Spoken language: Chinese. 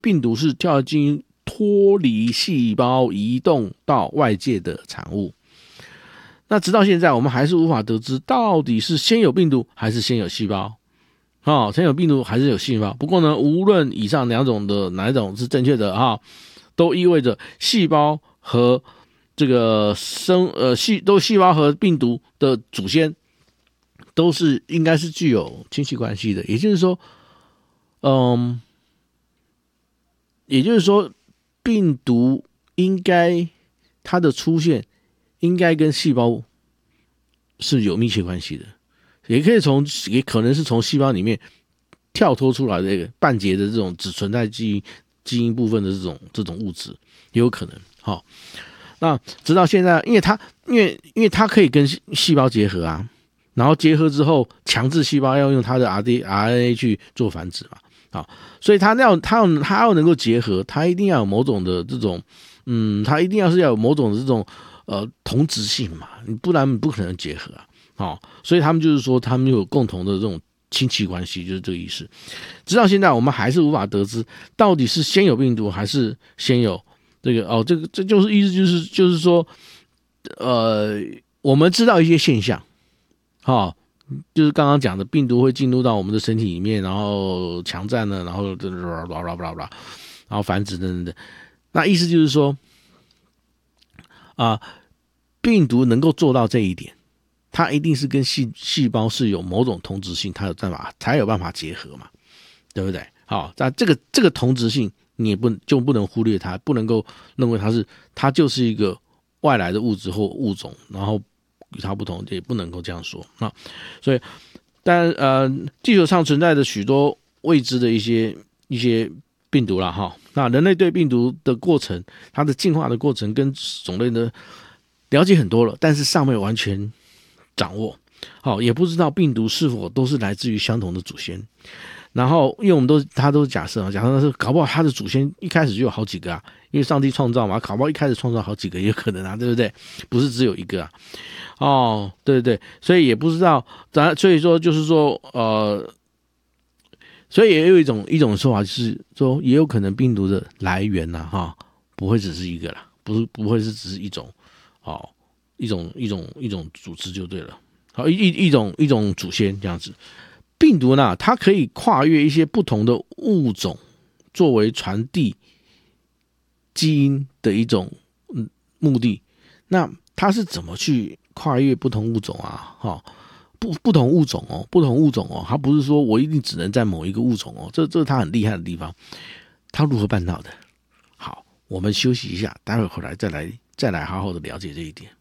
病毒是跳基因脱离细胞移动到外界的产物。那直到现在，我们还是无法得知到底是先有病毒还是先有细胞。先有病毒还是有细胞。不过呢，无论以上两种的哪一种是正确的都意味着细胞和这个细胞和病毒的祖先都是应该是具有亲戚关系的。也就是说，病毒应该它的出现应该跟细胞是有密切关系的，也可能是从细胞里面跳脱出来的一个半截的这种只存在基因部分的这种物质，也有可能。那直到现在，因为它可以跟细胞结合啊，然后结合之后强制细胞要用它的 RNA 去做繁殖嘛，所以它要能够结合，它一定要有某种的这种它一定要有某种的这种同质性嘛，不然不可能结合所以他们就是说他们有共同的这种亲戚关系，就是这个意思。直到现在我们还是无法得知到底是先有病毒还是先有这个这就是意思就是说我们知道一些现象就是刚刚讲的病毒会进入到我们的身体里面，然后强占了，然后然后繁殖等等。那意思就是说病毒能够做到这一点，它一定是跟细胞是有某种同质性，才有办法结合嘛，对不对？那这个同质性你也就不能忽略它，不能够认为它就是一个外来的物质或物种，然后与它不同，也不能够这样说所以地球上存在着许多未知的一些病毒啦那人类对病毒的过程，它的进化的过程跟种类的了解很多了，但是尚未完全掌握也不知道病毒是否都是来自于相同的祖先。然后因为他都是假设是搞不好他的祖先一开始就有好几个因为上帝创造嘛，搞不好一开始创造好几个也有可能对不对？不是只有一个对对对，所以也不知道，所以说就是说所以也有一种说法，就是说也有可能病毒的来源不会只是一个啦，不会是只是一种一种组织就对了，一种祖先这样子。病毒呢，它可以跨越一些不同的物种，作为传递基因的一种目的。那它是怎么去跨越不同物种不同物种它不是说我一定只能在某一个物种这是它很厉害的地方。它如何办到的？好，我们休息一下，待会回来再来好好的了解这一点。